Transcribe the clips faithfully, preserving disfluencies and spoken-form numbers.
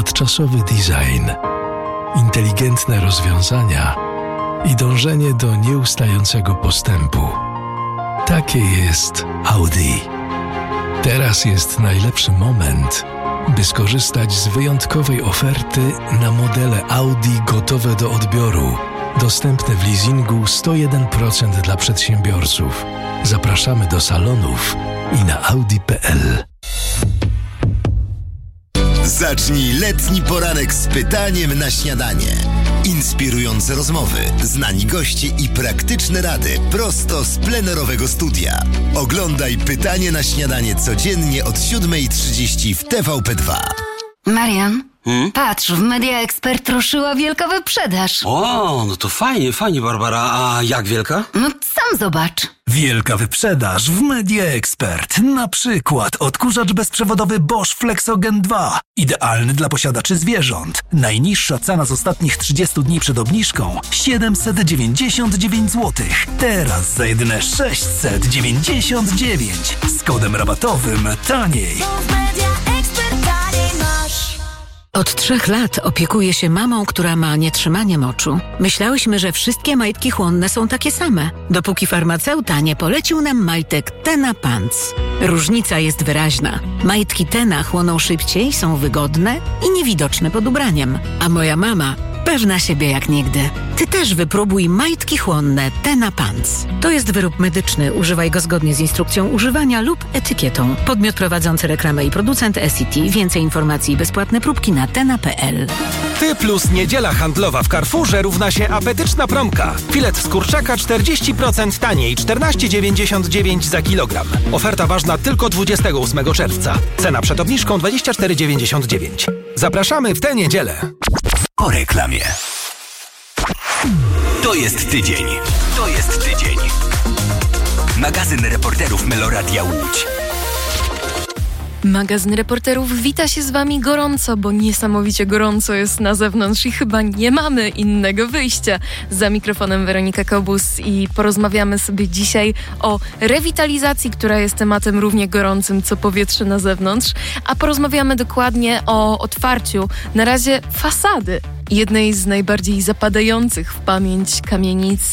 ponadczasowy design, inteligentne rozwiązania i dążenie do nieustającego postępu. Takie jest Audi. Teraz jest najlepszy moment, by skorzystać z wyjątkowej oferty na modele Audi gotowe do odbioru, dostępne w leasingu sto jeden procent dla przedsiębiorców. Zapraszamy do salonów i na audi kropka p l. Zacznij letni poranek z pytaniem na śniadanie. Inspirujące rozmowy, znani goście i praktyczne rady prosto z plenerowego studia. Oglądaj Pytanie na śniadanie codziennie od siódma trzydzieści w T V P dwa. Marian, Hmm? patrz, w Media Expert ruszyła wielka wyprzedaż. O, no to fajnie, fajnie, Barbara. A jak wielka? No sam zobacz. Wielka wyprzedaż w Media Expert. Na przykład odkurzacz bezprzewodowy Bosch Flexogen dwa. Idealny dla posiadaczy zwierząt. Najniższa cena z ostatnich trzydziestu dni przed obniżką siedemset dziewięćdziesiąt dziewięć złotych. Teraz za jedyne sześćset dziewięćdziesiąt dziewięć. Z kodem rabatowym taniej. Od trzech lat opiekuję się mamą, która ma nietrzymanie moczu. Myślałyśmy, że wszystkie majtki chłonne są takie same, dopóki farmaceuta nie polecił nam majtek Tena Pants. Różnica jest wyraźna. Majtki Tena chłoną szybciej, są wygodne i niewidoczne pod ubraniem. A moja mama pewna siebie jak nigdy. Ty też wypróbuj majtki chłonne Tena Pants. To jest wyrób medyczny. Używaj go zgodnie z instrukcją używania lub etykietą. Podmiot prowadzący reklamę i producent S E T. Więcej informacji i bezpłatne próbki na tena kropka p l. Ty plus niedziela handlowa w Carrefourze równa się apetyczna promka. Filet z kurczaka czterdzieści procent taniej, czternaście dziewięćdziesiąt dziewięć za kilogram. Oferta ważna tylko dwudziestego ósmego czerwca. Cena przed obniżką dwadzieścia cztery dziewięćdziesiąt dziewięć. Zapraszamy w tę niedzielę. Po reklamie. To jest tydzień. To jest tydzień. Magazyn reporterów Meloradia Łódź. Magazyn Reporterów wita się z wami gorąco, bo niesamowicie gorąco jest na zewnątrz i chyba nie mamy innego wyjścia. Za mikrofonem Weronika Kobus i porozmawiamy sobie dzisiaj o rewitalizacji, która jest tematem równie gorącym co powietrze na zewnątrz, a porozmawiamy dokładnie o otwarciu na razie fasady jednej z najbardziej zapadających w pamięć kamienic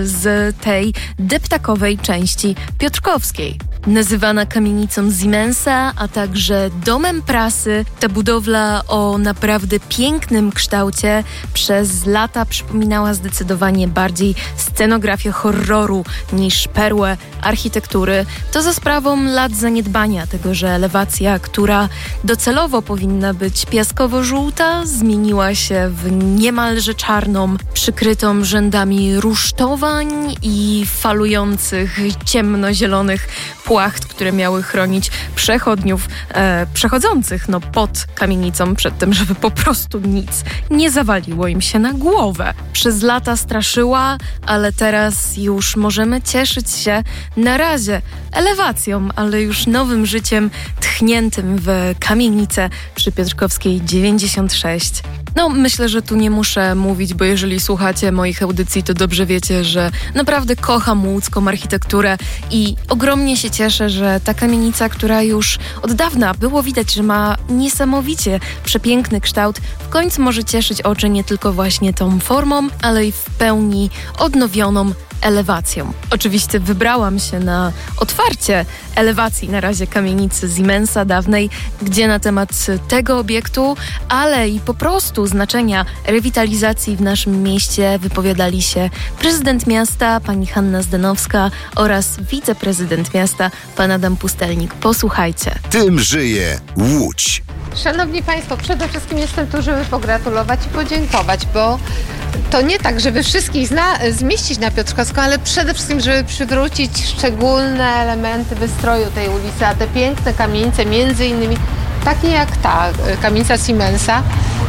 z tej deptakowej części piotrkowskiej. Nazywana kamienicą Siemensa, a także domem prasy, ta budowla o naprawdę pięknym kształcie przez lata przypominała zdecydowanie bardziej scenografię horroru niż perłę architektury. To za sprawą lat zaniedbania tego, że elewacja, która docelowo powinna być piaskowo-żółta, zmieniła się w niemalże czarną, przykrytą rzędami rusztowań i falujących, ciemnozielonych płacht, które miały chronić przechodniów e, przechodzących no, pod kamienicą przed tym, żeby po prostu nic nie zawaliło im się na głowę. Przez lata straszyła, ale teraz już możemy cieszyć się na razie elewacją, ale już nowym życiem tchniętym w kamienicę przy Piotrkowskiej dziewięćdziesiąt sześć. No, myślę, że tu nie muszę mówić, bo jeżeli słuchacie moich audycji, to dobrze wiecie, że naprawdę kocham łódzką architekturę i ogromnie się cieszę, że ta kamienica, która już od dawna było widać, że ma niesamowicie przepiękny kształt, w końcu może cieszyć oczy nie tylko właśnie tą formą, ale i w pełni odnowioną elewacją. Oczywiście wybrałam się na otwarcie elewacji na razie kamienicy Siemensa dawnej, gdzie na temat tego obiektu, ale i po prostu znaczenia rewitalizacji w naszym mieście wypowiadali się prezydent miasta, pani Hanna Zdenowska oraz wiceprezydent miasta, pan Adam Pustelnik. Posłuchajcie. Tym żyje Łódź. Szanowni Państwo, przede wszystkim jestem tu, żeby pogratulować i podziękować, bo to nie tak, żeby wszystkich zna, zmieścić na Piotrkowską, ale przede wszystkim, żeby przywrócić szczególne elementy wystroju tej ulicy, a te piękne kamienice, między innymi takie jak ta kamienica Siemensa,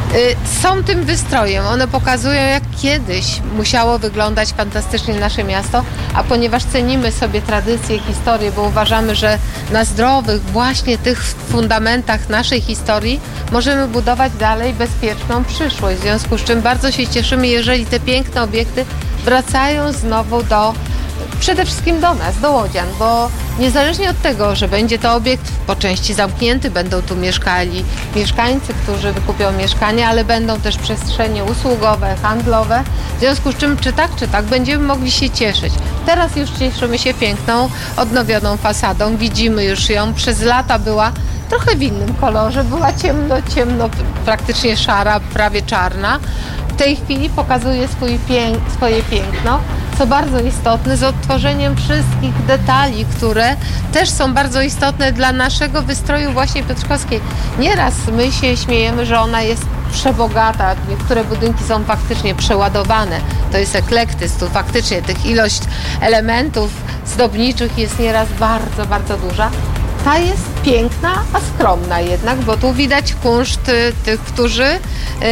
y, są tym wystrojem. One pokazują, jak kiedyś musiało wyglądać fantastycznie nasze miasto, a ponieważ cenimy sobie tradycję, historię, bo uważamy, że na zdrowych właśnie tych fundamentach naszej historii możemy budować dalej bezpieczną przyszłość. W związku z czym bardzo się cieszymy, jeżeli te piękne obiekty wracają znowu do przede wszystkim do nas, do łodzian, bo niezależnie od tego, że będzie to obiekt po części zamknięty, będą tu mieszkali mieszkańcy, którzy wykupią mieszkanie, ale będą też przestrzenie usługowe, handlowe, w związku z czym czy tak, czy tak będziemy mogli się cieszyć. Teraz już cieszymy się piękną, odnowioną fasadą, widzimy już ją, przez lata była trochę w innym kolorze, była ciemno, ciemno, praktycznie szara, prawie czarna. W tej chwili pokazuje swój pięk, swoje piękno, co bardzo istotne, z odtworzeniem wszystkich detali, które też są bardzo istotne dla naszego wystroju właśnie piotrkowskiej. Nieraz my się śmiejemy, że ona jest przebogata, niektóre budynki są faktycznie przeładowane, to jest eklektyzm, tu faktycznie tych ilość elementów zdobniczych jest nieraz bardzo, bardzo duża. Ta jest piękna, a skromna jednak, bo tu widać kunszt tych, którzy yy,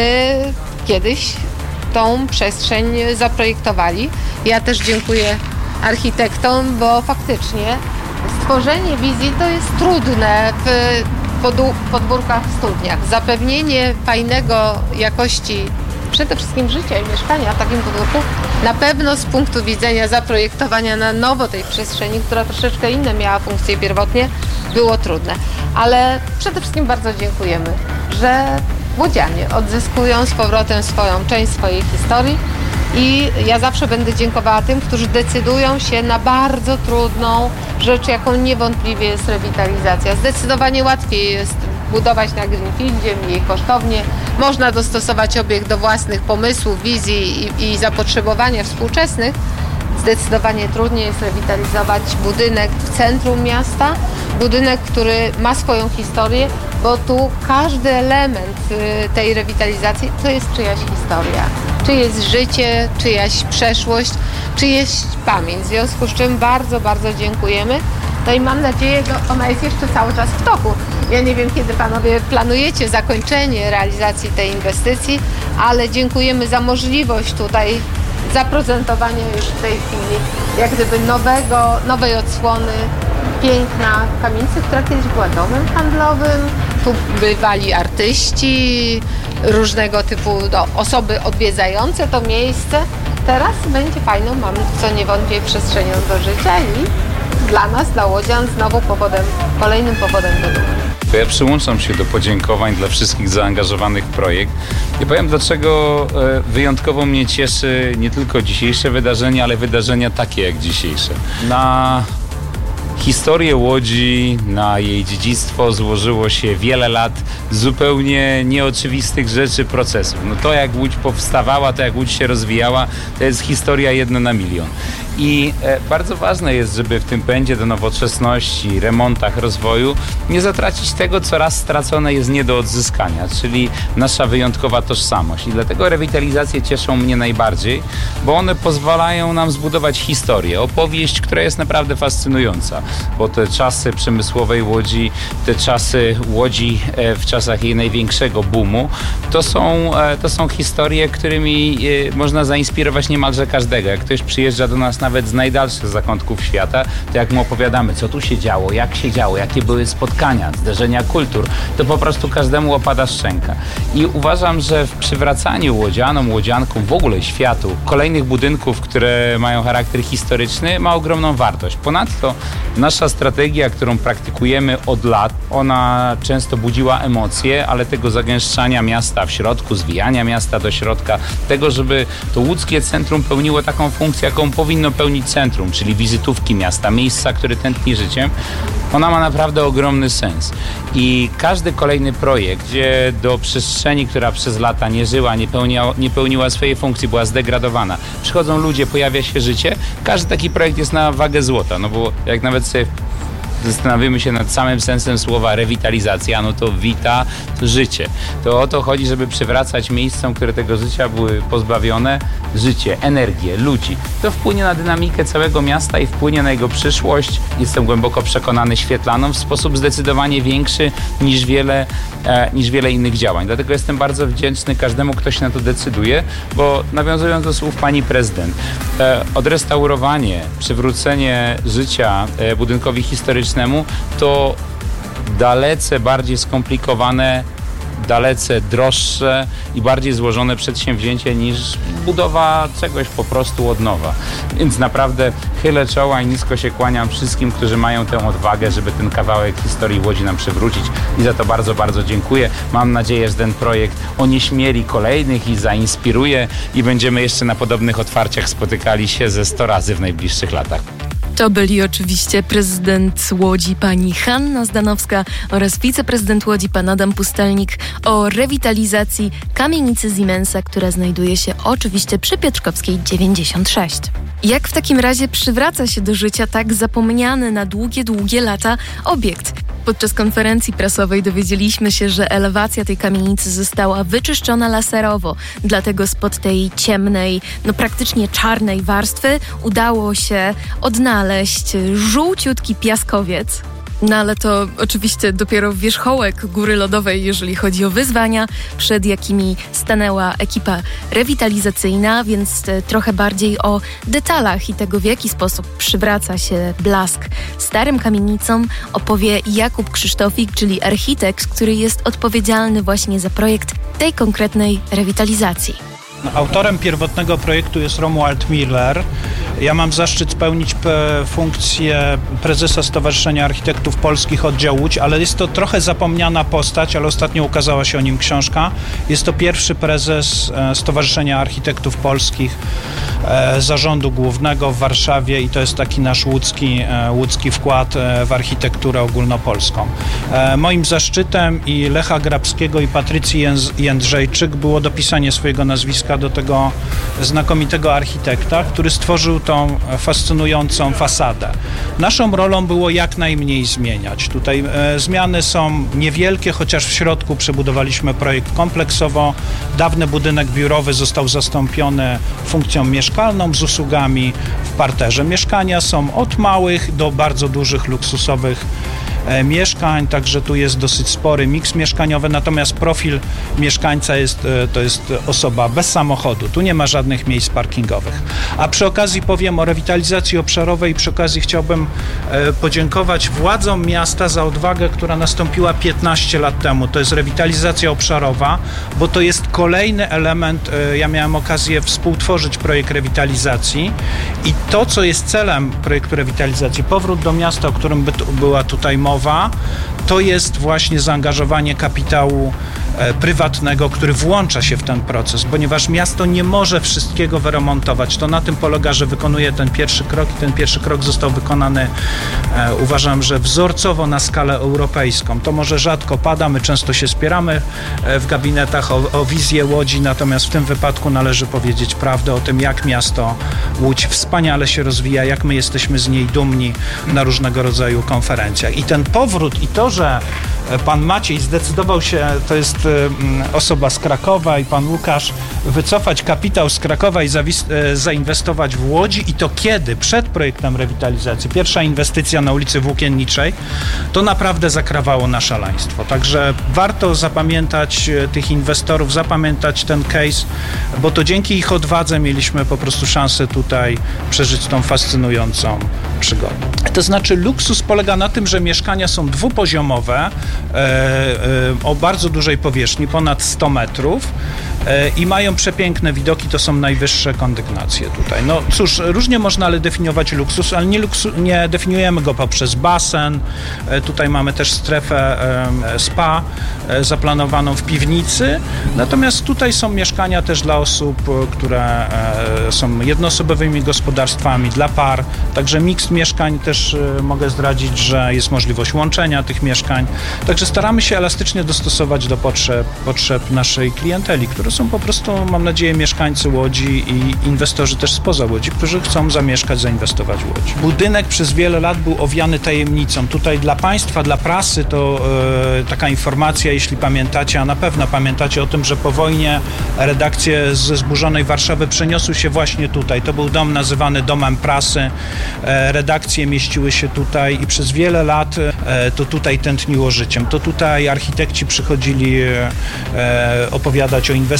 kiedyś tą przestrzeń zaprojektowali. Ja też dziękuję architektom, bo faktycznie stworzenie wizji to jest trudne w podwórkach, w studniach. Zapewnienie fajnego jakości przede wszystkim życia i mieszkania w takim podwórku na pewno z punktu widzenia zaprojektowania na nowo tej przestrzeni, która troszeczkę inne miała funkcje pierwotnie, było trudne. Ale przede wszystkim bardzo dziękujemy, że łodzianie odzyskują z powrotem swoją część swojej historii i ja zawsze będę dziękowała tym, którzy decydują się na bardzo trudną rzecz, jaką niewątpliwie jest rewitalizacja. Zdecydowanie łatwiej jest budować na greenfieldzie, mniej kosztownie. Można dostosować obiekt do własnych pomysłów, wizji i, i zapotrzebowania współczesnych. Zdecydowanie trudniej jest rewitalizować budynek w centrum miasta, budynek, który ma swoją historię, bo tu każdy element tej rewitalizacji to jest czyjaś historia, czyjeś życie, czyjaś przeszłość, czyjaś pamięć. W związku z czym bardzo, bardzo dziękujemy. No i mam nadzieję, że ona jest jeszcze cały czas w toku. Ja nie wiem, kiedy panowie planujecie zakończenie realizacji tej inwestycji, ale dziękujemy za możliwość tutaj zaprezentowania już w tej chwili jak gdyby nowego, nowej odsłony piękna kamienicy, która kiedyś była domem handlowym. Tu bywali artyści, różnego typu no, osoby odwiedzające to miejsce. Teraz będzie fajną, mamy co niewątpliwie przestrzenią do życia i dla nas, dla łodzian, znowu powodem, kolejnym powodem do dumy. To ja przyłączam się do podziękowań dla wszystkich zaangażowanych w projekt i powiem, dlaczego wyjątkowo mnie cieszy nie tylko dzisiejsze wydarzenie, ale wydarzenia takie jak dzisiejsze. Na historię Łodzi, na jej dziedzictwo złożyło się wiele lat zupełnie nieoczywistych rzeczy, procesów. No to jak Łódź powstawała, to jak Łódź się rozwijała, to jest historia jedna na milion. I e, bardzo ważne jest, żeby w tym pędzie do nowoczesności, remontach, rozwoju nie zatracić tego, co raz stracone jest nie do odzyskania, czyli nasza wyjątkowa tożsamość. I dlatego rewitalizacje cieszą mnie najbardziej, bo one pozwalają nam zbudować historię, opowieść, która jest naprawdę fascynująca. Bo te czasy przemysłowej Łodzi, te czasy Łodzi e, w czasach jej największego boomu, to są, e, to są historie, którymi e, można zainspirować niemalże każdego. Jak ktoś przyjeżdża do nas nawet z najdalszych zakątków świata, to jak mu opowiadamy, co tu się działo, jak się działo, jakie były spotkania, zderzenia kultur, to po prostu każdemu opada szczęka. I uważam, że w przywracaniu łodzianom, łodziankom, w ogóle światu, kolejnych budynków, które mają charakter historyczny, ma ogromną wartość. Ponadto nasza strategia, którą praktykujemy od lat, ona często budziła emocje, ale tego zagęszczania miasta w środku, zwijania miasta do środka, tego, żeby to łódzkie centrum pełniło taką funkcję, jaką powinno pełnić centrum, czyli wizytówki miasta, miejsca, które tętni życiem, ona ma naprawdę ogromny sens. I każdy kolejny projekt, gdzie do przestrzeni, która przez lata nie żyła, nie pełniła, nie pełniła swojej funkcji, była zdegradowana, przychodzą ludzie, pojawia się życie, każdy taki projekt jest na wagę złota, no bo jak nawet sobie zastanowimy się nad samym sensem słowa rewitalizacja, no to wita, to życie. To o to chodzi, żeby przywracać miejscom, które tego życia były pozbawione, życie, energię, ludzi. To wpłynie na dynamikę całego miasta i wpłynie na jego przyszłość, jestem głęboko przekonany, świetlaną, w sposób zdecydowanie większy niż wiele, e, niż wiele innych działań. Dlatego jestem bardzo wdzięczny każdemu, kto się na to decyduje, bo nawiązując do słów pani prezydent, e, odrestaurowanie, przywrócenie życia e, budynkowi historycznemu to dalece bardziej skomplikowane dalece droższe i bardziej złożone przedsięwzięcie niż budowa czegoś po prostu od nowa. Więc naprawdę chylę czoła i nisko się kłaniam wszystkim, którzy mają tę odwagę, żeby ten kawałek historii Łodzi nam przywrócić i za to bardzo, bardzo dziękuję. Mam nadzieję, że ten projekt onieśmieli kolejnych i zainspiruje i będziemy jeszcze na podobnych otwarciach spotykali się ze sto razy w najbliższych latach. To byli oczywiście prezydent Łodzi pani Hanna Zdanowska oraz wiceprezydent Łodzi pan Adam Pustelnik o rewitalizacji kamienicy Siemensa, która znajduje się oczywiście przy Piotrkowskiej dziewięćdziesiąt sześć. Jak w takim razie przywraca się do życia tak zapomniany na długie, długie lata obiekt? Podczas konferencji prasowej dowiedzieliśmy się, że elewacja tej kamienicy została wyczyszczona laserowo. Dlatego spod tej ciemnej, no praktycznie czarnej warstwy udało się odnaleźć żółciutki piaskowiec. No ale to oczywiście dopiero wierzchołek góry lodowej, jeżeli chodzi o wyzwania, przed jakimi stanęła ekipa rewitalizacyjna, więc trochę bardziej o detalach i tego, w jaki sposób przywraca się blask starym kamienicom, opowie Jakub Krzysztofik, czyli architekt, który jest odpowiedzialny właśnie za projekt tej konkretnej rewitalizacji. Autorem pierwotnego projektu jest Romuald Miller. Ja mam zaszczyt pełnić p- funkcję prezesa Stowarzyszenia Architektów Polskich Oddział Łódź, ale jest to trochę zapomniana postać, ale ostatnio ukazała się o nim książka. Jest to pierwszy prezes e, Stowarzyszenia Architektów Polskich e, Zarządu Głównego w Warszawie i to jest taki nasz łódzki, e, łódzki wkład e, w architekturę ogólnopolską. E, moim zaszczytem i Lecha Grabskiego i Patrycji Jęz- Jędrzejczyk było dopisanie swojego nazwiska do tego znakomitego architekta, który stworzył tą fascynującą fasadę. Naszą rolą było jak najmniej zmieniać. Tutaj e, zmiany są niewielkie, chociaż w środku przebudowaliśmy projekt kompleksowo. Dawny budynek biurowy został zastąpiony funkcją mieszkalną z usługami w parterze. Mieszkania są od małych do bardzo dużych, luksusowych e, mieszkań, także tu jest dosyć spory miks mieszkaniowy, natomiast profil mieszkańca jest, e, to jest osoba bez samochodu. Tu nie ma żadnych miejsc parkingowych. A przy okazji powiem o rewitalizacji obszarowej i przy okazji chciałbym e, podziękować władzom miasta za odwagę, która nastąpiła piętnaście lat temu. To jest rewitalizacja obszarowa, bo to jest kolejny element. E, ja miałem okazję współtworzyć projekt rewitalizacji i to, co jest celem projektu rewitalizacji, powrót do miasta, o którym by tu, była tutaj mowa, to jest właśnie zaangażowanie kapitału e, prywatnego, który włącza się w ten proces, ponieważ miasto nie może wszystkiego wyremontować. To na tym polega, że wykonuje ten pierwszy krok i ten pierwszy krok został wykonany, e, uważam, że wzorcowo na skalę europejską. To może rzadko pada, my często się spieramy e, w gabinetach o, o wizję Łodzi, natomiast w tym wypadku należy powiedzieć prawdę o tym, jak miasto Łódź wspaniale się rozwija, jak my jesteśmy z niej dumni na różnego rodzaju konferencjach. I ten powrót i to, że pan Maciej zdecydował się, to jest osoba z Krakowa i pan Łukasz, wycofać kapitał z Krakowa i zawis- zainwestować w Łodzi i to kiedy? Przed projektem rewitalizacji. Pierwsza inwestycja na ulicy Włókienniczej, to naprawdę zakrawało na szaleństwo. Także warto zapamiętać tych inwestorów, zapamiętać ten case, bo to dzięki ich odwadze mieliśmy po prostu szansę tutaj przeżyć tą fascynującą przygodę. To znaczy luksus polega na tym, że mieszkania są dwupoziomowe, e, e, o bardzo dużej powierzchni, ponad sto metrów e, i mają przepiękne widoki, to są najwyższe kondygnacje tutaj. No cóż, różnie można ale definiować luksus, ale nie, luksu, nie definiujemy go poprzez basen. E, tutaj mamy też strefę e, spa e, zaplanowaną w piwnicy, natomiast tutaj są mieszkania też dla osób, które e, są jednoosobowymi gospodarstwami, dla par, także miks mieszkań też e, mogę zdradzić, że jest możliwość łączenia tych mieszkań. Także staramy się elastycznie dostosować do potrzeb, potrzeb naszej klienteli, które są po prostu, mam nadzieję, mieszkańcy Łodzi i inwestorzy też spoza Łodzi, którzy chcą zamieszkać, zainwestować w Łodzi. Budynek przez wiele lat był owiany tajemnicą. Tutaj dla państwa, dla prasy to e, taka informacja, jeśli pamiętacie, a na pewno pamiętacie o tym, że po wojnie redakcje ze zburzonej Warszawy przeniosły się właśnie tutaj. To był dom nazywany Domem Prasy. E, redakcje mieściły się tutaj i przez wiele lat e, to tutaj tętniło życiem. To tutaj architekci przychodzili e, opowiadać o inwestycjach,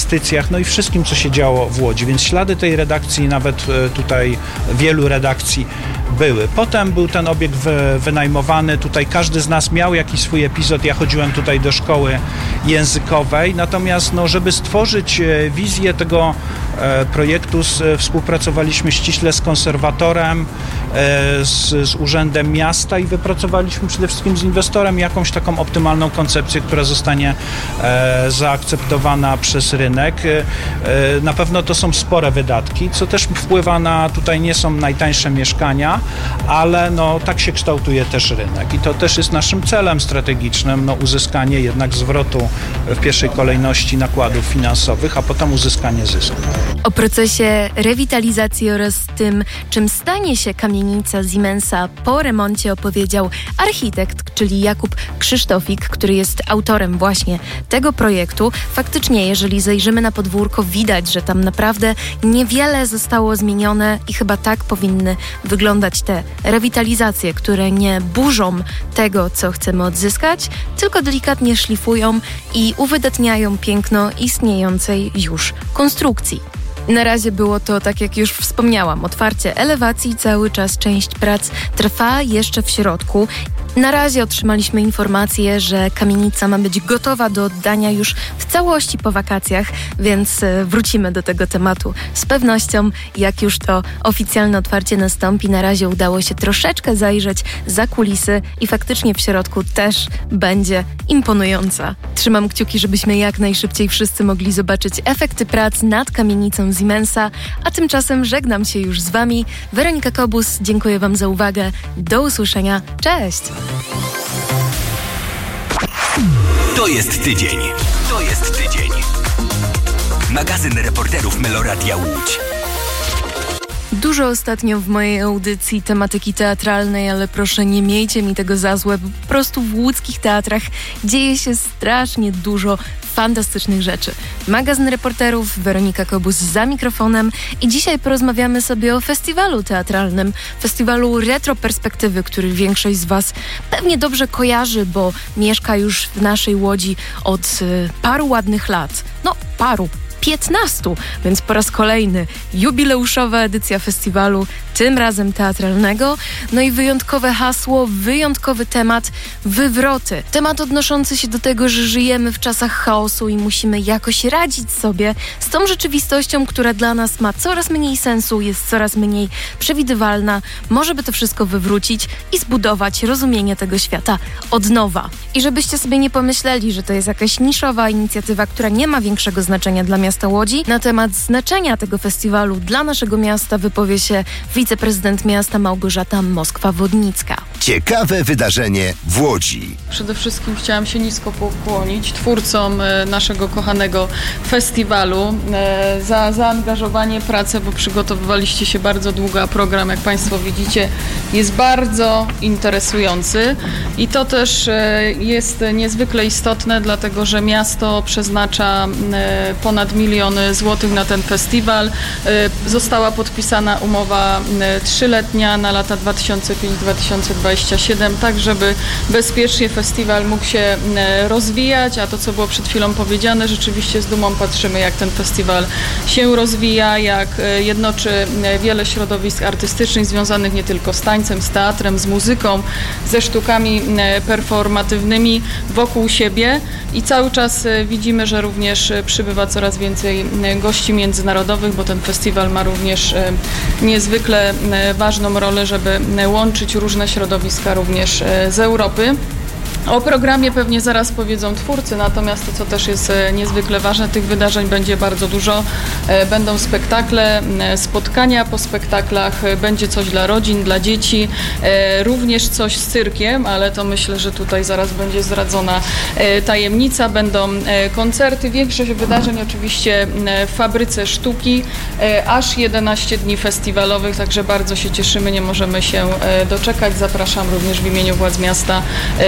inwestycjach, no i wszystkim, co się działo w Łodzi. Więc ślady tej redakcji, nawet tutaj wielu redakcji były. Potem był ten obiekt wy, wynajmowany. Tutaj każdy z nas miał jakiś swój epizod. Ja chodziłem tutaj do szkoły językowej. Natomiast no, żeby stworzyć wizję tego e, projektu, z, współpracowaliśmy ściśle z konserwatorem, e, z, z Urzędem Miasta i wypracowaliśmy przede wszystkim z inwestorem jakąś taką optymalną koncepcję, która zostanie e, zaakceptowana przez rynek. E, na pewno to są spore wydatki, co też wpływa na, tutaj nie są najtańsze mieszkania, ale no, tak się kształtuje też rynek i to też jest naszym celem strategicznym, no, uzyskanie jednak zwrotu w pierwszej kolejności nakładów finansowych, a potem uzyskanie zysku. O procesie rewitalizacji oraz tym, czym stanie się kamienica Siemensa po remoncie, opowiedział architekt, czyli Jakub Krzysztofik, który jest autorem właśnie tego projektu. Faktycznie, jeżeli zajrzymy na podwórko, widać, że tam naprawdę niewiele zostało zmienione i chyba tak powinny wyglądać te rewitalizacje, które nie burzą tego, co chcemy odzyskać, tylko delikatnie szlifują i uwydatniają piękno istniejącej już konstrukcji. Na razie było to, tak jak już wspomniałam, otwarcie elewacji, cały czas część prac trwa jeszcze w środku. Na razie otrzymaliśmy informację, że kamienica ma być gotowa do oddania już w całości po wakacjach, więc wrócimy do tego tematu z pewnością, jak już to oficjalne otwarcie nastąpi. Na razie udało się troszeczkę zajrzeć za kulisy i faktycznie w środku też będzie imponująca. Trzymam kciuki, żebyśmy jak najszybciej wszyscy mogli zobaczyć efekty prac nad kamienicą Siemensa, a tymczasem żegnam się już z Wami. Weronika Kobus, dziękuję Wam za uwagę. Do usłyszenia. Cześć! To jest tydzień. To jest tydzień. Magazyn reporterów Meloradia Łódź. Dużo ostatnio w mojej audycji tematyki teatralnej, ale proszę nie miejcie mi tego za złe, bo po prostu w łódzkich teatrach dzieje się strasznie dużo fantastycznych rzeczy. Magazyn reporterów, Weronika Kobus za mikrofonem i dzisiaj porozmawiamy sobie o festiwalu teatralnym, festiwalu Retro Perspektywy, który większość z Was pewnie dobrze kojarzy, bo mieszka już w naszej Łodzi od y, paru ładnych lat. No, paru. piętnastu, więc po raz kolejny jubileuszowa edycja festiwalu, tym razem teatralnego. No i wyjątkowe hasło, wyjątkowy temat, wywroty. Temat odnoszący się do tego, że żyjemy w czasach chaosu i musimy jakoś radzić sobie z tą rzeczywistością, która dla nas ma coraz mniej sensu, jest coraz mniej przewidywalna. Może by to wszystko wywrócić i zbudować rozumienie tego świata od nowa. I żebyście sobie nie pomyśleli, że to jest jakaś niszowa inicjatywa, która nie ma większego znaczenia dla miasta Łodzi. Na temat znaczenia tego festiwalu dla naszego miasta wypowie się wiceprezydent miasta Małgorzata Moskwa-Wodnicka. Ciekawe wydarzenie w Łodzi. Przede wszystkim chciałam się nisko pokłonić twórcom naszego kochanego festiwalu za zaangażowanie, pracę, bo przygotowywaliście się bardzo długo, a program, jak Państwo widzicie, jest bardzo interesujący i to też jest niezwykle istotne, dlatego że miasto przeznacza ponad milion złotych na ten festiwal. Została podpisana umowa trzyletnia na lata dwa tysiące piąty do dwa tysiące dwudziestego siódmego, tak żeby bezpiecznie festiwal mógł się rozwijać, a to, co było przed chwilą powiedziane, rzeczywiście z dumą patrzymy, jak ten festiwal się rozwija, jak jednoczy wiele środowisk artystycznych związanych nie tylko z tańcem, z teatrem, z muzyką, ze sztukami performatywnymi wokół siebie i cały czas widzimy, że również przybywa coraz więcej gości międzynarodowych, bo ten festiwal ma również niezwykle ważną rolę, żeby łączyć różne środowiska również z Europy. O programie pewnie zaraz powiedzą twórcy, natomiast to, co też jest niezwykle ważne, tych wydarzeń będzie bardzo dużo. Będą spektakle, spotkania po spektaklach, będzie coś dla rodzin, dla dzieci, również coś z cyrkiem, ale to myślę, że tutaj zaraz będzie zdradzona tajemnica. Będą koncerty, większość wydarzeń oczywiście w Fabryce Sztuki, aż jedenaście dni festiwalowych, także bardzo się cieszymy, nie możemy się doczekać. Zapraszam również w imieniu władz miasta tury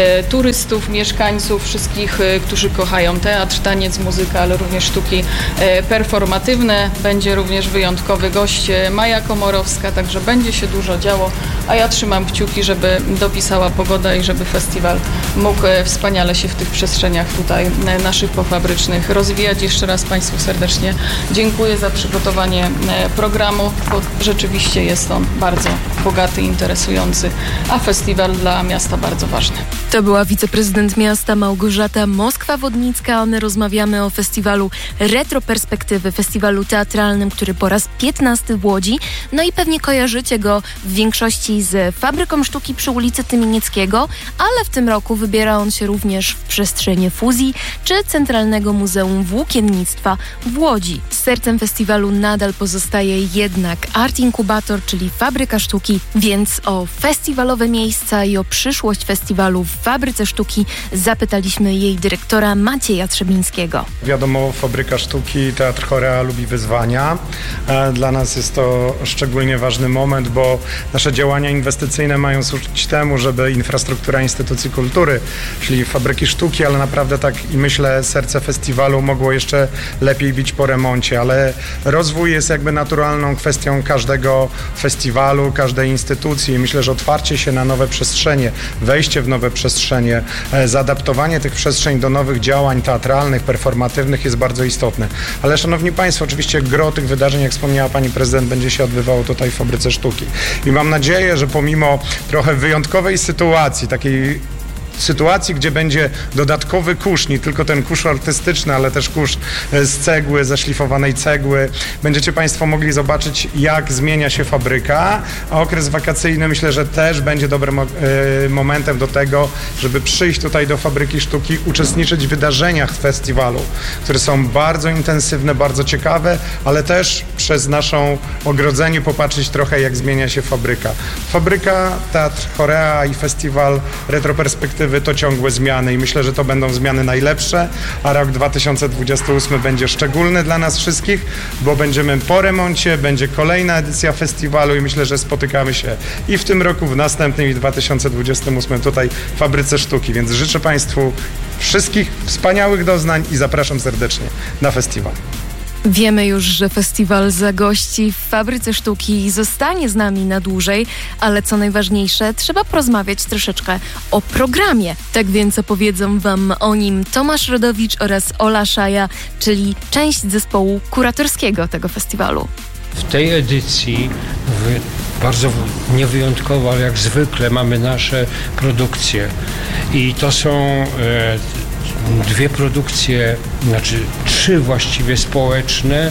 turystów, mieszkańców, wszystkich, którzy kochają teatr, taniec, muzykę, ale również sztuki performatywne. Będzie również wyjątkowy gość, Maja Komorowska, także będzie się dużo działo, a ja trzymam kciuki, żeby dopisała pogoda i żeby festiwal mógł wspaniale się w tych przestrzeniach tutaj naszych pofabrycznych rozwijać. Jeszcze raz Państwu serdecznie dziękuję za przygotowanie programu, bo rzeczywiście jest on bardzo bogaty, interesujący, a festiwal dla miasta bardzo ważny. To była wiceprezydent miasta Małgorzata Moskwa-Wodnicka. My rozmawiamy o festiwalu Retroperspektywy, festiwalu teatralnym, który po raz piętnasty w Łodzi. No i pewnie kojarzycie go w większości z Fabryką Sztuki przy ulicy Tymienieckiego, ale w tym roku wybiera on się również w przestrzenie fuzji czy Centralnego Muzeum Włókiennictwa w Łodzi. Sercem festiwalu nadal pozostaje jednak Art Inkubator, czyli Fabryka Sztuki, więc o festiwalowe miejsca i o przyszłość festiwalu w Fabryce Sztuki zapytaliśmy jej dyrektora Macieja Trzebińskiego. Wiadomo, Fabryka Sztuki, Teatr Chorea lubi wyzwania. Dla nas jest to szczególnie ważny moment, bo nasze działania inwestycyjne mają służyć temu, żeby infrastruktura instytucji kultury, czyli Fabryki Sztuki, ale naprawdę tak i myślę serce festiwalu mogło jeszcze lepiej bić po remoncie, ale rozwój jest jakby naturalną kwestią każdego festiwalu, każdej instytucji. Myślę, że otwarcie się na nowe przestrzenie, wejście w nowe przestrzenie, zaadaptowanie tych przestrzeni do nowych działań teatralnych, performatywnych jest bardzo istotne. Ale szanowni Państwo, oczywiście gro tych wydarzeń, jak wspomniała Pani Prezydent, będzie się odbywało tutaj w Fabryce Sztuki. I mam nadzieję, że pomimo trochę wyjątkowej sytuacji, takiej sytuacji, gdzie będzie dodatkowy kurz, nie tylko ten kurz artystyczny, ale też kurz z cegły, zeszlifowanej cegły. Będziecie Państwo mogli zobaczyć, jak zmienia się fabryka, a okres wakacyjny myślę, że też będzie dobrym mo- y, momentem do tego, żeby przyjść tutaj do Fabryki Sztuki, uczestniczyć w wydarzeniach festiwalu, które są bardzo intensywne, bardzo ciekawe, ale też przez naszą ogrodzenie popatrzeć trochę, jak zmienia się fabryka. Fabryka, Teatr Chorea i Festiwal Retroperspektywy to ciągłe zmiany i myślę, że to będą zmiany najlepsze, a rok dwa tysiące dwudziesty ósmy będzie szczególny dla nas wszystkich, bo będziemy po remoncie, będzie kolejna edycja festiwalu i myślę, że spotykamy się i w tym roku, w następnym i w dwa tysiące dwudziestym ósmym tutaj w Fabryce Sztuki, więc życzę Państwu wszystkich wspaniałych doznań i zapraszam serdecznie na festiwal. Wiemy już, że festiwal zagości w Fabryce Sztuki i zostanie z nami na dłużej, ale co najważniejsze, trzeba porozmawiać troszeczkę o programie. Tak więc opowiedzą Wam o nim Tomasz Rodowicz oraz Ola Szaja, czyli część zespołu kuratorskiego tego festiwalu. W tej edycji w, bardzo niewyjątkowo, ale jak zwykle mamy nasze produkcje i to są e, dwie produkcje, znaczy trzy właściwie społeczne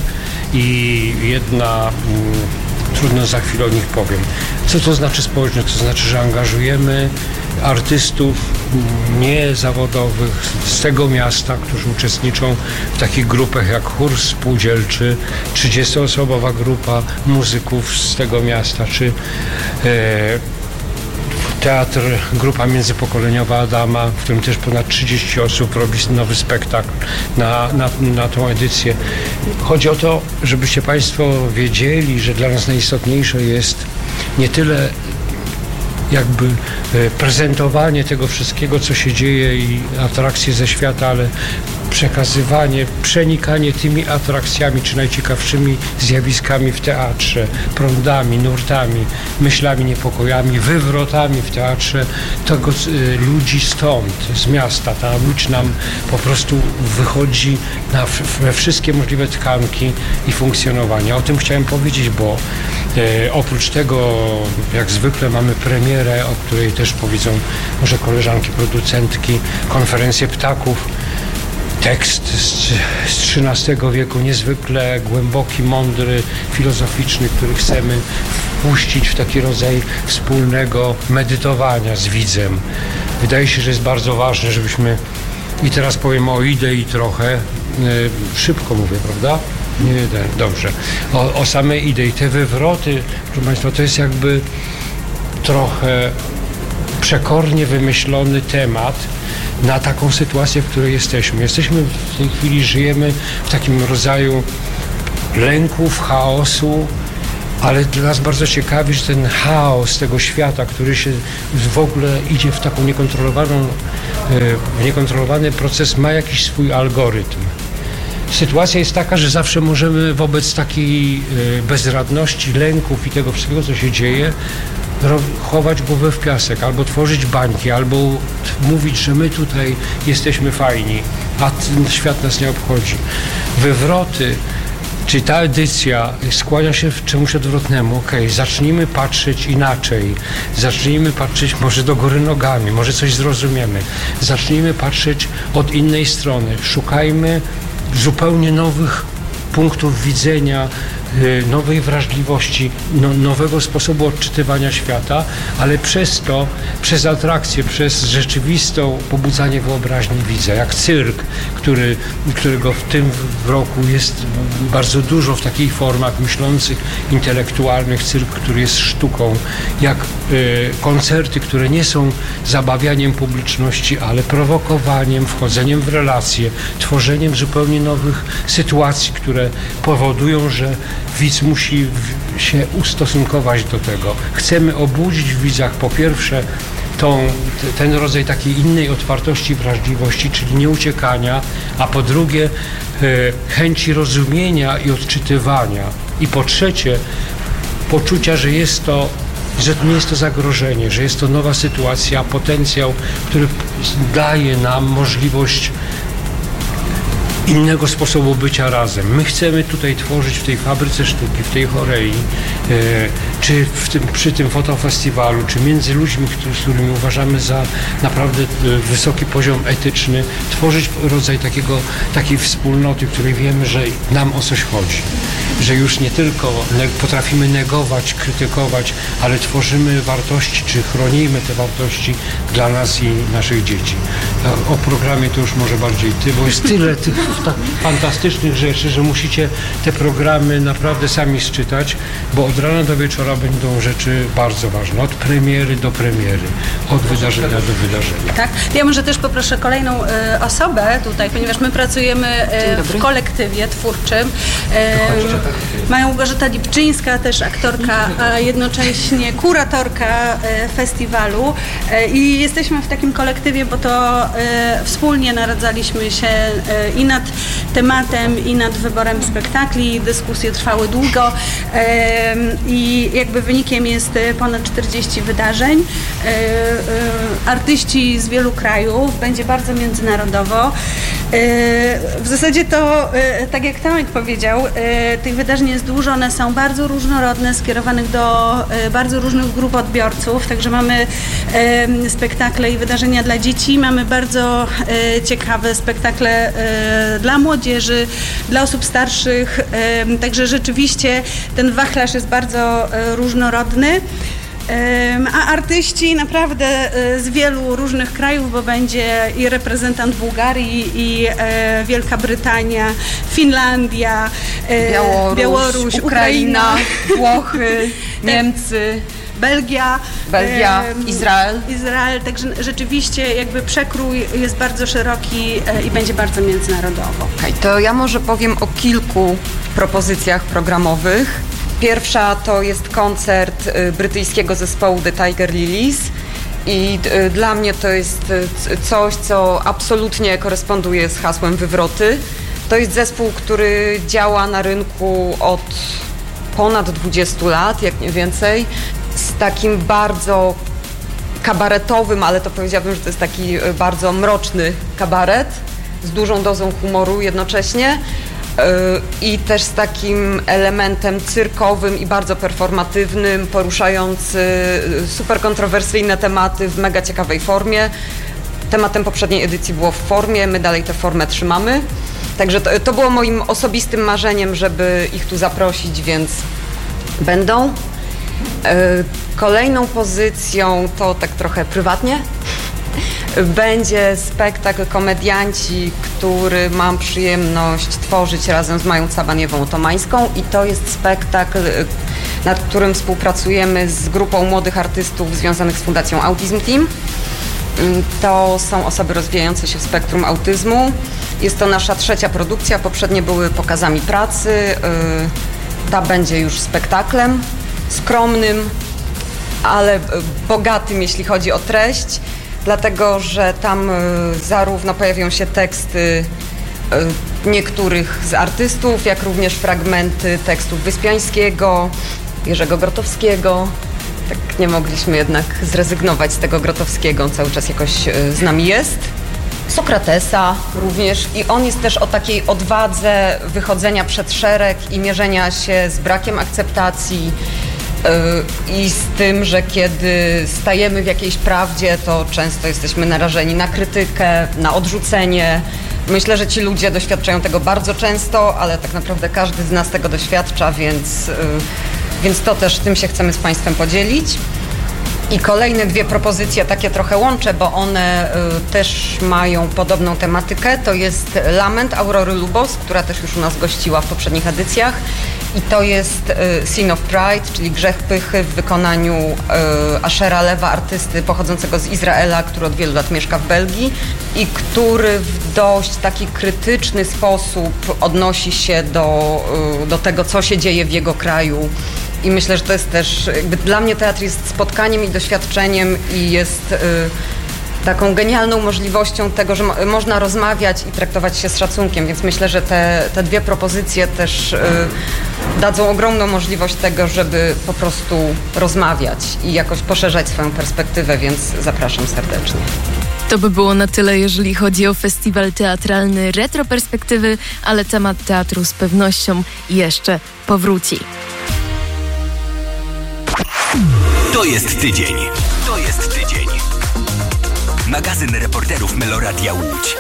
i jedna, mm, trudno za chwilę o nich powiem. Co to znaczy społeczne? To znaczy, że angażujemy artystów niezawodowych z tego miasta, którzy uczestniczą w takich grupach jak chór spółdzielczy, trzydziestoosobowa grupa muzyków z tego miasta, czy e, teatr, grupa międzypokoleniowa Adama, w którym też ponad trzydzieści osób robi nowy spektakl na, na, na tą edycję. Chodzi o to, żebyście Państwo wiedzieli, że dla nas najistotniejsze jest nie tyle jakby prezentowanie tego wszystkiego, co się dzieje i atrakcje ze świata, ale przekazywanie, przenikanie tymi atrakcjami czy najciekawszymi zjawiskami w teatrze, prądami, nurtami, myślami, niepokojami, wywrotami w teatrze tego y, ludzi stąd, z miasta. Ta łódź nam po prostu wychodzi na, we wszystkie możliwe tkanki i funkcjonowania. O tym chciałem powiedzieć, bo y, oprócz tego, jak zwykle mamy premierę, o której też powiedzą może koleżanki producentki, konferencję ptaków, tekst z, z trzynastego wieku, niezwykle głęboki, mądry, filozoficzny, który chcemy wpuścić w taki rodzaj wspólnego medytowania z widzem. Wydaje się, że jest bardzo ważne, żebyśmy, i teraz powiem o idei trochę, yy, szybko mówię, prawda? Nie, dobrze. O, o samej idei. Te wywroty, proszę Państwa, to jest jakby trochę przekornie wymyślony temat na taką sytuację, w której jesteśmy. Jesteśmy w tej chwili, żyjemy w takim rodzaju lęków, chaosu ale dla nas bardzo ciekawi, że ten chaos tego świata, który się w ogóle idzie w taką niekontrolowaną, w niekontrolowany proces, ma jakiś swój algorytm. Sytuacja jest taka, że zawsze możemy wobec takiej bezradności, lęków i tego wszystkiego, co się dzieje, chować głowę w piasek, albo tworzyć bańki, albo mówić, że my tutaj jesteśmy fajni, a ten świat nas nie obchodzi. Wywroty, czy ta edycja skłania się w czemuś odwrotnemu? Okej, okay, zacznijmy patrzeć inaczej, zacznijmy patrzeć może do góry nogami, może coś zrozumiemy, zacznijmy patrzeć od innej strony, szukajmy zupełnie nowych punktów widzenia, nowej wrażliwości, no, nowego sposobu odczytywania świata, ale przez to, przez atrakcję, przez rzeczywistą pobudzanie wyobraźni widza, jak cyrk, który, którego w tym roku jest bardzo dużo w takich formach myślących, intelektualnych, cyrk, który jest sztuką, jak y, koncerty, które nie są zabawianiem publiczności, ale prowokowaniem, wchodzeniem w relacje, tworzeniem zupełnie nowych sytuacji, które powodują, że widz musi się ustosunkować do tego. Chcemy obudzić w widzach po pierwsze tą, ten rodzaj takiej innej otwartości, wrażliwości, czyli nie uciekania, a po drugie e, chęci rozumienia i odczytywania. I po trzecie poczucia, że jest to, że nie jest to zagrożenie, że jest to nowa sytuacja, potencjał, który daje nam możliwość innego sposobu bycia razem. My chcemy tutaj tworzyć w tej fabryce sztuki, w tej chorei, e, czy w tym, przy tym fotofestiwalu, czy między ludźmi, który, z którymi uważamy za naprawdę wysoki poziom etyczny, tworzyć rodzaj takiego, takiej wspólnoty, w której wiemy, że nam o coś chodzi. Że już nie tylko ne- potrafimy negować, krytykować, ale tworzymy wartości, czy chronimy te wartości dla nas i naszych dzieci. O programie to już może bardziej ty, bo jest tyle tych fantastycznych rzeczy, że musicie te programy naprawdę sami sczytać, bo od rana do wieczora będą rzeczy bardzo ważne. Od premiery do premiery, od wydarzenia do wydarzenia. Tak. Ja może też poproszę kolejną y, osobę tutaj, ponieważ my pracujemy y, w kolektywie twórczym. Y, Maja Małgorzata Lipczyńska, też aktorka, a jednocześnie kuratorka y, festiwalu. Y, I jesteśmy w takim kolektywie, bo to y, wspólnie naradzaliśmy się y, i nad tematem, i nad wyborem spektakli. Dyskusje trwały długo i jakby wynikiem jest ponad czterdzieści wydarzeń. Artyści z wielu krajów, będzie bardzo międzynarodowo. W zasadzie to, tak jak Tomek powiedział, tych wydarzeń jest dużo, one są bardzo różnorodne, skierowanych do bardzo różnych grup odbiorców, także mamy spektakle i wydarzenia dla dzieci, mamy bardzo ciekawe spektakle dla młodzieży, dla osób starszych, także rzeczywiście ten wachlarz jest bardzo różnorodny. A artyści naprawdę z wielu różnych krajów, bo będzie i reprezentant Bułgarii, i Wielka Brytania, Finlandia, Białoruś, Białoruś Ukraina, Włochy, Niemcy. Belgia, Belgia, e, Izrael. Izrael, także rzeczywiście jakby przekrój jest bardzo szeroki e, i będzie bardzo międzynarodowo. Okay, to ja może powiem o kilku propozycjach programowych. Pierwsza to jest koncert y, brytyjskiego zespołu The Tiger Lilies i y, dla mnie to jest y, coś, co absolutnie koresponduje z hasłem Wywroty. To jest zespół, który działa na rynku od ponad dwudziestu lat, jak nie więcej, z takim bardzo kabaretowym, ale to powiedziałabym, że to jest taki bardzo mroczny kabaret, z dużą dozą humoru jednocześnie yy, i też z takim elementem cyrkowym i bardzo performatywnym, poruszający super kontrowersyjne tematy w mega ciekawej formie. Tematem poprzedniej edycji było w formie, my dalej tę formę trzymamy. Także to, to było moim osobistym marzeniem, żeby ich tu zaprosić, więc będą. Kolejną pozycją to tak trochę prywatnie będzie spektakl Komedianci, który mam przyjemność tworzyć razem z Mają Cabaniewą-Tomańską i to jest spektakl, nad którym współpracujemy z grupą młodych artystów związanych z Fundacją Autism Team. To są osoby rozwijające się w spektrum autyzmu. Jest to nasza trzecia produkcja, poprzednie były pokazami pracy. Ta będzie już spektaklem skromnym, ale bogatym, jeśli chodzi o treść, dlatego że tam zarówno pojawią się teksty niektórych z artystów, jak również fragmenty tekstów Wyspiańskiego, Jerzego Grotowskiego. Tak nie mogliśmy jednak zrezygnować z tego Grotowskiego, on cały czas jakoś z nami jest. Sokratesa również i on jest też o takiej odwadze wychodzenia przed szereg i mierzenia się z brakiem akceptacji yy, i z tym, że kiedy stajemy w jakiejś prawdzie, to często jesteśmy narażeni na krytykę, na odrzucenie. Myślę, że ci ludzie doświadczają tego bardzo często, ale tak naprawdę każdy z nas tego doświadcza, więc, yy, więc to też tym się chcemy z Państwem podzielić. I kolejne dwie propozycje takie trochę łączę, bo one y, też mają podobną tematykę. To jest Lament Aurory Lubos, która też już u nas gościła w poprzednich edycjach. I to jest y, Sin of Pride, czyli Grzech Pychy w wykonaniu y, Ashera Lewa, artysty pochodzącego z Izraela, który od wielu lat mieszka w Belgii i który w dość taki krytyczny sposób odnosi się do, y, do tego, co się dzieje w jego kraju. I myślę, że to jest też, jakby dla mnie teatr jest spotkaniem i doświadczeniem i jest y, taką genialną możliwością tego, że mo- można rozmawiać i traktować się z szacunkiem, więc myślę, że te, te dwie propozycje też y, dadzą ogromną możliwość tego, żeby po prostu rozmawiać i jakoś poszerzać swoją perspektywę, więc zapraszam serdecznie. To by było na tyle, jeżeli chodzi o festiwal teatralny Retroperspektywy, ale temat teatru z pewnością jeszcze powróci. To jest tydzień. To jest tydzień. Magazyn reporterów Meloradia Łódź.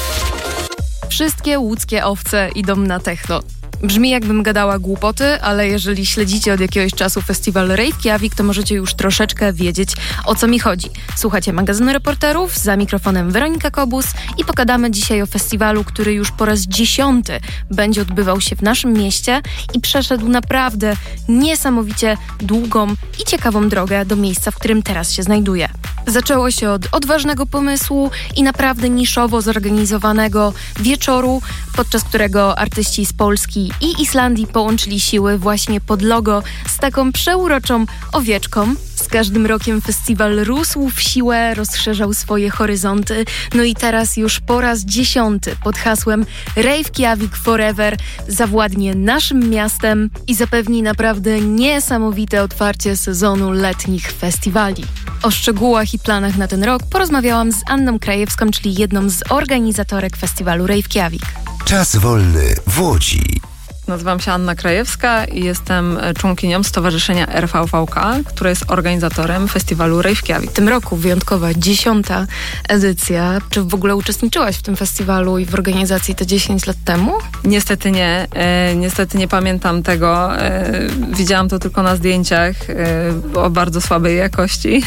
Wszystkie łódzkie owce idą na techno. Brzmi, jakbym gadała głupoty, ale jeżeli śledzicie od jakiegoś czasu festiwal Reykjavik, to możecie już troszeczkę wiedzieć, o co mi chodzi. Słuchacie magazynu reporterów, za mikrofonem Weronika Kobus i pogadamy dzisiaj o festiwalu, który już po raz dziesiąty będzie odbywał się w naszym mieście i przeszedł naprawdę niesamowicie długą i ciekawą drogę do miejsca, w którym teraz się znajduje. Zaczęło się od odważnego pomysłu i naprawdę niszowo zorganizowanego wieczoru, podczas którego artyści z Polski i Islandii połączyli siły właśnie pod logo z taką przeuroczą owieczką. Z każdym rokiem festiwal rósł w siłę, rozszerzał swoje horyzonty, no i teraz już po raz dziesiąty pod hasłem Reykjavik Forever zawładnie naszym miastem i zapewni naprawdę niesamowite otwarcie sezonu letnich festiwali. O szczegółach i planach na ten rok porozmawiałam z Anną Krajewską, czyli jedną z organizatorek festiwalu Reykjavik. Czas wolny w Łodzi. Nazywam się Anna Krajewska i jestem członkinią Stowarzyszenia R V V K, które jest organizatorem festiwalu Reykjavik. W tym roku wyjątkowa dziesiąta edycja. Czy w ogóle uczestniczyłaś w tym festiwalu i w organizacji te dziesięć lat temu? Niestety nie. E, niestety nie pamiętam tego. E, widziałam to tylko na zdjęciach e, o bardzo słabej jakości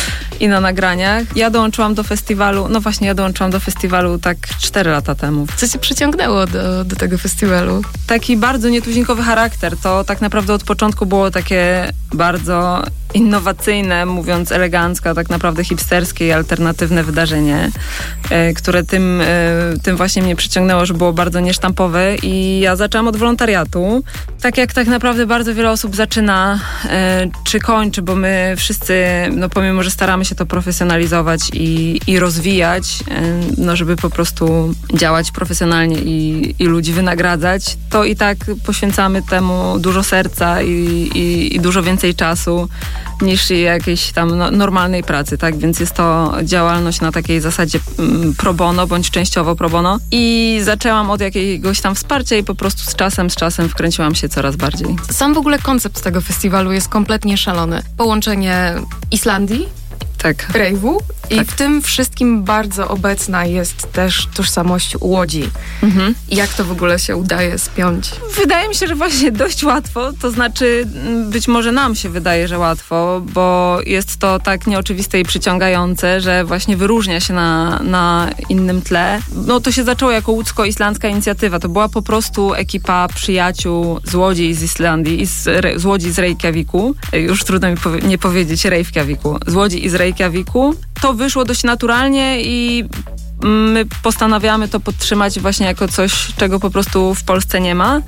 i na nagraniach. Ja dołączyłam do festiwalu, no właśnie ja dołączyłam do festiwalu tak cztery lata temu. Co cię przyciągnęło do, do tego festiwalu? Taki bardzo nietuzinkowy charakter. To tak naprawdę od początku było takie bardzo innowacyjne, mówiąc elegancko, tak naprawdę hipsterskie i alternatywne wydarzenie, e, które tym, e, tym właśnie mnie przyciągnęło, że było bardzo niesztampowe i ja zaczęłam od wolontariatu. Tak jak tak naprawdę bardzo wiele osób zaczyna e, czy kończy, bo my wszyscy, no pomimo, że staramy się to profesjonalizować i, i rozwijać, e, no żeby po prostu działać profesjonalnie i, i ludzi wynagradzać, to i tak poświęcamy temu dużo serca i, i, i dużo więcej czasu niż jakiejś tam no, normalnej pracy, tak? Więc jest to działalność na takiej zasadzie mm, pro bono, bądź częściowo pro bono. I zaczęłam od jakiegoś tam wsparcia i po prostu z czasem, z czasem wkręciłam się coraz bardziej. Sam w ogóle koncept tego festiwalu jest kompletnie szalony. Połączenie Islandii, tak. Rejwu i tak. w tym wszystkim bardzo obecna jest też tożsamość Łodzi. Mhm. Jak to w ogóle się udaje spiąć? Wydaje mi się, że właśnie dość łatwo, to znaczy być może nam się wydaje, że łatwo, bo jest to tak nieoczywiste i przyciągające, że właśnie wyróżnia się na, na innym tle. No to się zaczęło jako łódzko-islandzka inicjatywa. To była po prostu ekipa przyjaciół z Łodzi i z Islandii, i z, z Łodzi z Reykjaviku. Już trudno mi powie- nie powiedzieć Reykjaviku. Z Łodzi i z Reykjaviku. To wyszło dość naturalnie i my postanawiamy to podtrzymać właśnie jako coś, czego po prostu w Polsce nie ma.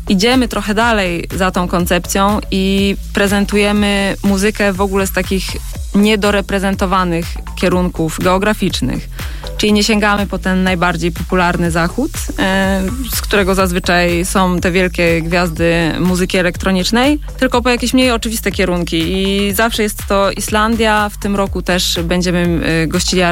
idziemy trochę dalej za tą koncepcją i prezentujemy muzykę w ogóle z takich niedoreprezentowanych kierunków geograficznych. Czyli nie sięgamy po ten najbardziej popularny zachód, z którego zazwyczaj są te wielkie gwiazdy muzyki elektronicznej, tylko po jakieś mniej oczywiste kierunki. I zawsze jest to Islandia. W tym roku też będziemy gościli